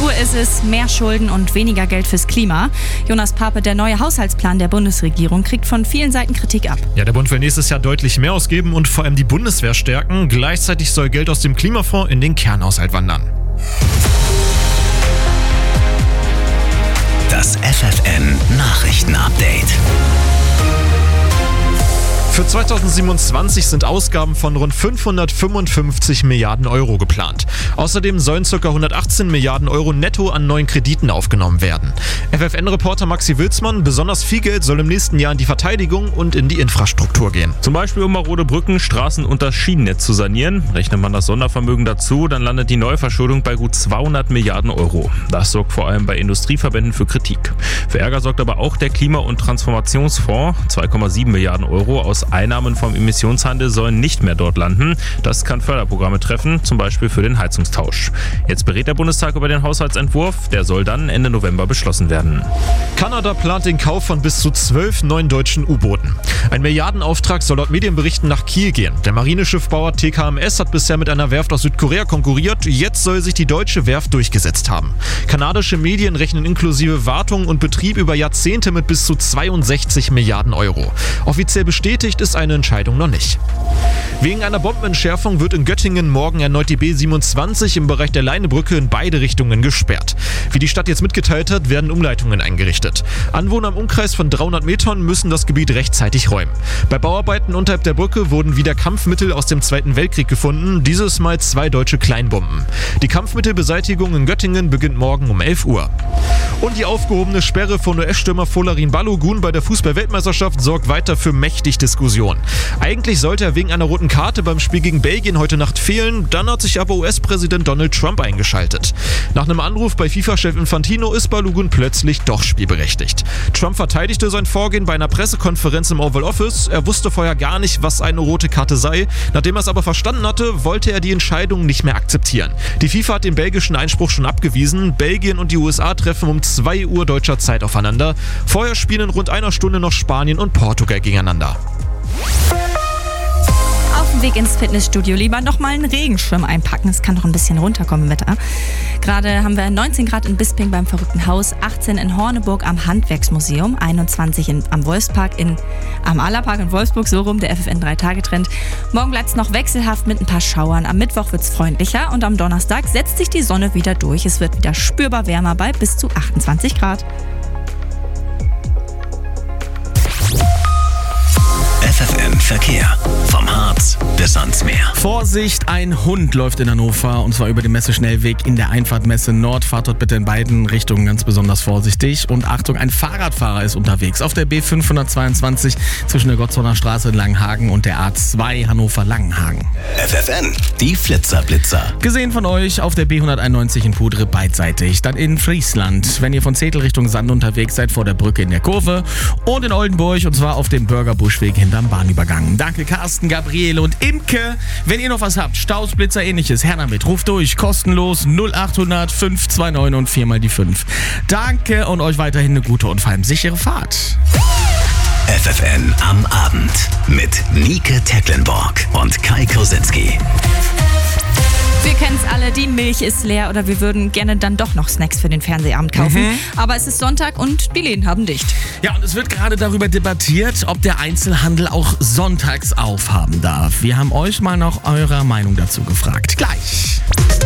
Uhr ist es, mehr Schulden und weniger Geld fürs Klima. Jonas Pape, der neue Haushaltsplan der Bundesregierung kriegt von vielen Seiten Kritik ab. Ja, der Bund will nächstes Jahr deutlich mehr ausgeben und vor allem die Bundeswehr stärken. Gleichzeitig soll Geld aus dem Klimafonds in den Kernhaushalt wandern. Das FFN Nachrichtenupdate. Für 2027 sind Ausgaben von rund 555 Milliarden Euro geplant. Außerdem sollen ca. 118 Milliarden Euro netto an neuen Krediten aufgenommen werden. FFN-Reporter Maxi Wilsmann, besonders viel Geld soll im nächsten Jahr in die Verteidigung und in die Infrastruktur gehen. Zum Beispiel um marode Brücken, Straßen und das Schienennetz zu sanieren. Rechnet man das Sondervermögen dazu, dann landet die Neuverschuldung bei gut 200 Milliarden Euro. Das sorgt vor allem bei Industrieverbänden für Kritik. Für Ärger sorgt aber auch der Klima- und Transformationsfonds. 2,7 Milliarden Euro aus Einnahmen vom Emissionshandel sollen nicht mehr dort landen. Das kann Förderprogramme treffen, zum Beispiel für den Heizungstausch. Jetzt berät der Bundestag über den Haushaltsentwurf. Der soll dann Ende November beschlossen werden. Kanada plant den Kauf von bis zu 12 neuen deutschen U-Booten. Ein Milliardenauftrag soll laut Medienberichten nach Kiel gehen. Der Marineschiffbauer TKMS hat bisher mit einer Werft aus Südkorea konkurriert. Jetzt soll sich die deutsche Werft durchgesetzt haben. Kanadische Medien rechnen inklusive Wartung und Betrieb über Jahrzehnte mit bis zu 62 Milliarden Euro. Offiziell bestätigt ist eine Entscheidung noch nicht. Wegen einer Bombenentschärfung wird in Göttingen morgen erneut die B27 im Bereich der Leinebrücke in beide Richtungen gesperrt. Wie die Stadt jetzt mitgeteilt hat, werden Umleitungen eingerichtet. Anwohner im Umkreis von 300 Metern müssen das Gebiet rechtzeitig räumen. Bei Bauarbeiten unterhalb der Brücke wurden wieder Kampfmittel aus dem Zweiten Weltkrieg gefunden, dieses Mal 2 deutsche Kleinbomben. Die Kampfmittelbeseitigung in Göttingen beginnt morgen um 11 Uhr. Und die aufgehobene Sperre von US-Stürmer Folarin Balogun bei der Fußball-Weltmeisterschaft sorgt weiter für mächtig Diskussion. Eigentlich sollte er wegen einer roten Karte beim Spiel gegen Belgien heute Nacht fehlen, dann hat sich aber US-Präsident Donald Trump eingeschaltet. Nach einem Anruf bei FIFA-Chef Infantino ist Balogun plötzlich doch spielberechtigt. Trump verteidigte sein Vorgehen bei einer Pressekonferenz im Oval Office. Er wusste vorher gar nicht, was eine rote Karte sei. Nachdem er es aber verstanden hatte, wollte er die Entscheidung nicht mehr akzeptieren. Die FIFA hat den belgischen Einspruch schon abgewiesen. Belgien und die USA treffen um 2 Uhr deutscher Zeit aufeinander. Vorher spielen in rund einer Stunde noch Spanien und Portugal gegeneinander. Auf dem Weg ins Fitnessstudio lieber nochmal einen Regenschirm einpacken. Es kann doch ein bisschen runterkommen mit. Gerade haben wir 19 Grad in Bisping beim Verrückten Haus, 18 in Horneburg am Handwerksmuseum, 21 am Wolfspark am Allerpark in Wolfsburg, so rum der FFN 3-Tage-Trend. Morgen bleibt es noch wechselhaft mit ein paar Schauern. Am Mittwoch wird es freundlicher und am Donnerstag setzt sich die Sonne wieder durch. Es wird wieder spürbar wärmer bei bis zu 28 Grad. FFN Verkehr. Vom Harz bis ans Meer. Vorsicht, ein Hund läuft in Hannover und zwar über den Messeschnellweg in der Einfahrt Messe Nord. Fahrt dort bitte in beiden Richtungen ganz besonders vorsichtig. Und Achtung, ein Fahrradfahrer ist unterwegs auf der B522 zwischen der Gottsonner Straße in Langenhagen und der A2 Hannover-Langenhagen. FFN, die Flitzer-Blitzer. Gesehen von euch auf der B191 in Pudre beidseitig. Dann in Friesland, wenn ihr von Zetel Richtung Sand unterwegs seid, vor der Brücke in der Kurve. Und in Oldenburg und zwar auf dem Bürgerbuschweg hinterm Bahnübergang. Danke Carsten, Gabriele und Imke. Wenn ihr noch was habt, Staus, Blitzer, ähnliches, her damit. Ruft durch, kostenlos 0800 529 und 4 mal die 5. Danke und euch weiterhin eine gute und vor allem sichere Fahrt. FFN am Abend mit Nike Tecklenburg und Kai Kosinski. Wir kennen es alle, die Milch ist leer oder wir würden gerne dann doch noch Snacks für den Fernsehabend kaufen. Aber es ist Sonntag und die Läden haben dicht. Ja, und es wird gerade darüber debattiert, ob der Einzelhandel auch sonntags aufhaben darf. Wir haben euch mal nach eurer Meinung dazu gefragt. Gleich.